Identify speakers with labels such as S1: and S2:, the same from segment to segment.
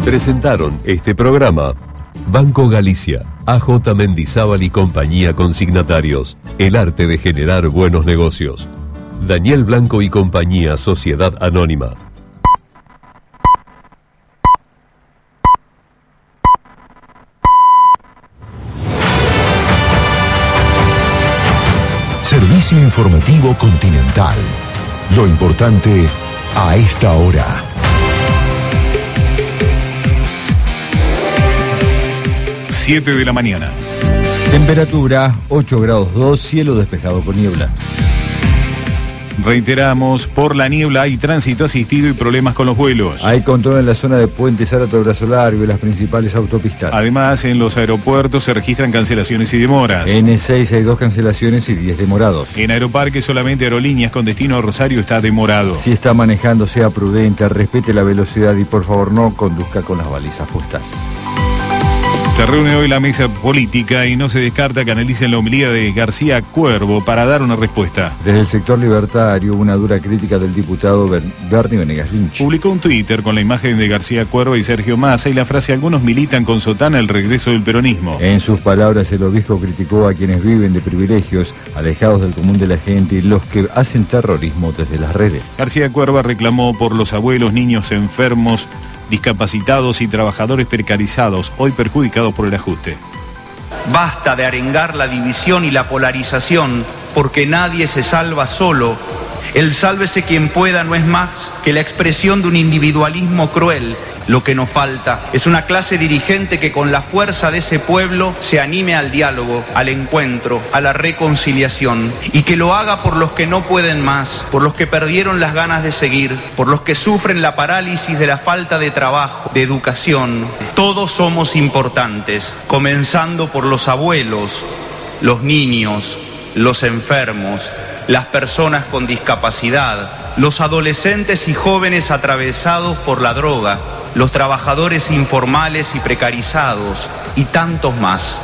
S1: Presentaron este programa Banco Galicia, AJ Mendizábal y compañía consignatarios. El arte de generar buenos negocios. Daniel Blanco y compañía, Sociedad Anónima.
S2: Servicio informativo Continental. Lo importante a esta hora.
S3: 7 de la mañana.
S4: Temperatura 8 grados 2, cielo despejado con niebla.
S3: Reiteramos, por la niebla hay tránsito asistido y problemas con los vuelos.
S4: Hay control en la zona de Puente Zárate, Brazo Largo y las principales autopistas.
S3: Además, en los aeropuertos se registran cancelaciones y demoras.
S4: N6 hay 2 cancelaciones y 10 demorados.
S3: En Aeroparque solamente Aerolíneas con destino a Rosario está demorado.
S4: Si está manejando, sea prudente, respete la velocidad y por favor no conduzca con las balizas puestas.
S3: Se reúne hoy la mesa política y no se descarta que analicen la homilía de García Cuervo para dar una respuesta.
S4: Desde el sector libertario, una dura crítica del diputado Bernie Venegas Lynch.
S3: Publicó un Twitter con la imagen de García Cuervo y Sergio Massa y la frase: algunos militan con sotana el regreso del peronismo.
S4: En sus palabras, el obispo criticó a quienes viven de privilegios, alejados del común de la gente y los que hacen terrorismo desde las redes.
S3: García Cuervo reclamó por los abuelos, niños enfermos, discapacitados y trabajadores precarizados, hoy perjudicados por el ajuste.
S5: Basta de arengar la división y la polarización, porque nadie se salva solo. El sálvese quien pueda no es más que la expresión de un individualismo cruel. Lo que nos falta es una clase dirigente que con la fuerza de ese pueblo se anime al diálogo, al encuentro, a la reconciliación, y que lo haga por los que no pueden más, por los que perdieron las ganas de seguir, por los que sufren la parálisis de la falta de trabajo, de educación. Todos somos importantes, comenzando por los abuelos, los niños, los enfermos, las personas con discapacidad, los adolescentes y jóvenes atravesados por la droga, los trabajadores informales y precarizados, y tantos más.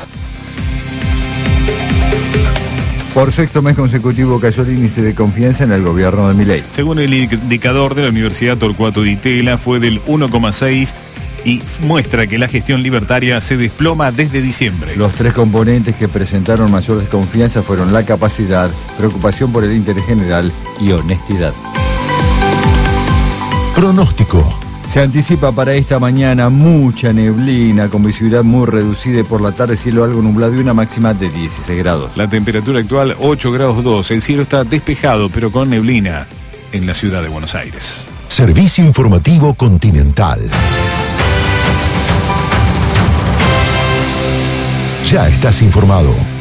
S4: Por sexto mes consecutivo cayó el índice de confianza en el gobierno de Milei.
S3: Según el indicador de la Universidad Torcuato Di Tella, fue del 1,6 y muestra que la gestión libertaria se desploma desde diciembre.
S4: Los 3 componentes que presentaron mayor desconfianza fueron la capacidad, preocupación por el interés general y honestidad.
S2: Pronóstico.
S4: Se anticipa para esta mañana mucha neblina con visibilidad muy reducida y por la tarde cielo algo nublado y una máxima de 16 grados.
S3: La temperatura actual 8 grados 2. El cielo está despejado pero con neblina en la ciudad de Buenos Aires.
S2: Servicio informativo Continental. Ya estás informado.